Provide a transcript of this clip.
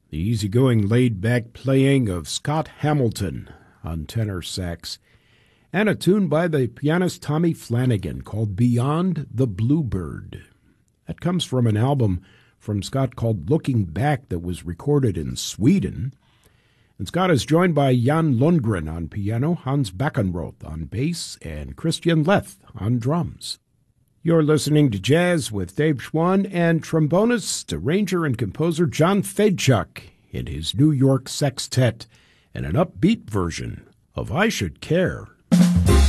The easygoing, laid-back playing of Scott Hamilton on tenor sax, and a tune by the pianist Tommy Flanagan called Beyond the Bluebird. That comes from an album from Scott called Looking Back that was recorded in Sweden. And Scott is joined by Jan Lundgren on piano, Hans Beckenroth on bass, and Christian Leth on drums. You're listening to Jazz with Dave Schwann and trombonist, arranger, and composer John Fedchuk in his New York Sextet and an upbeat version of I Should Care.